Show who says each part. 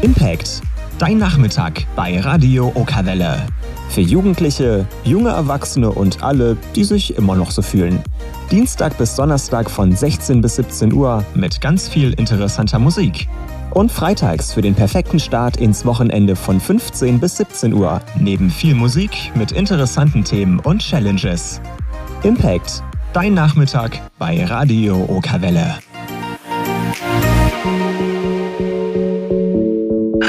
Speaker 1: Impact, dein Nachmittag bei Radio Okawelle. Für Jugendliche, junge Erwachsene und alle, die sich immer noch so fühlen. Dienstag bis Donnerstag von 16 bis 17 Uhr mit ganz viel interessanter Musik. Und freitags für den perfekten Start ins Wochenende von 15 bis 17 Uhr. Neben viel Musik mit interessanten Themen und Challenges. Impact, dein Nachmittag bei Radio Okawelle.